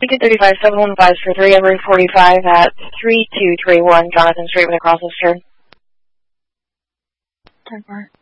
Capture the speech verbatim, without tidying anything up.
two thirty-five, seven one five for three, every forty-five at three two three one, Jonathan Street with a cross turn. Turn bar.